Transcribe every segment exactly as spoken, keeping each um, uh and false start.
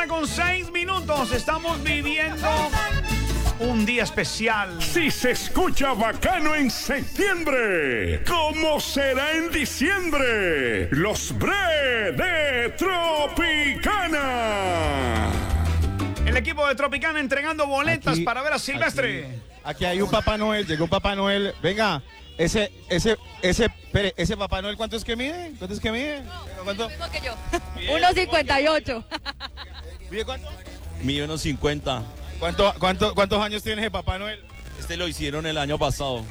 mañana con seis minutos. Estamos viviendo un día especial. Si se escucha bacano en septiembre, ¿cómo será en diciembre? Los Bre de Tropicana. El equipo de Tropicana entregando boletas Aquí, para ver a Silvestre. Aquí, aquí hay un Papá Noel, llegó un Papá Noel. Venga, ese, ese, ese, espere, ese Papá Noel, ¿cuánto es que mide? ¿Cuánto es que mide? ¿Cuánto? Mismo que yo. uno cincuenta y ocho. ¿Mide cuánto? Mide unos cincuenta. ¿Cuánto, cuánto, ¿Cuántos años tiene ese Papá Noel? Este lo hicieron el año pasado.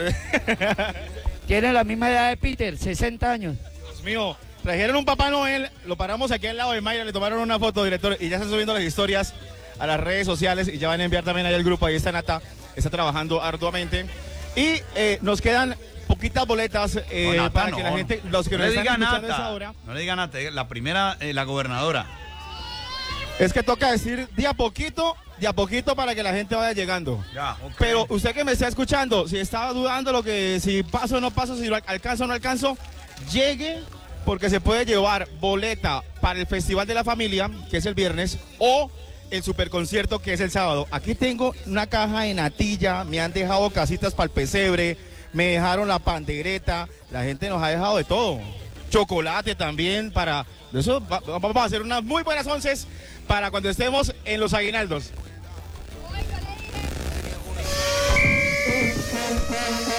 Tiene la misma edad de Peter, sesenta años. Dios mío, trajeron un Papá Noel, lo paramos aquí al lado de Mayra, le tomaron una foto, director, y ya están subiendo las historias a las redes sociales y ya van a enviar también ahí al grupo. Ahí está Nata, está trabajando arduamente. Y eh, nos quedan poquitas boletas eh, No, Nata, para no, que la gente, no. los que No nos le están diga escuchando a Nata, esa hora. no le diga Nata, la primera, eh, la gobernadora. Es que toca decir de a poquito, de a poquito para que la gente vaya llegando. Ya, ok. Pero usted que me está escuchando, si estaba dudando lo que si paso o no paso, si lo alcanzo o no alcanzo, llegue porque se puede llevar boleta para el Festival de la Familia, que es el viernes, o el superconcierto, que es el sábado. Aquí tengo una caja de natilla, me han dejado casitas para el pesebre, me dejaron la pandereta, la gente nos ha dejado de todo. Chocolate también para... Eso va- vamos a hacer unas muy buenas onces para cuando estemos en los aguinaldos.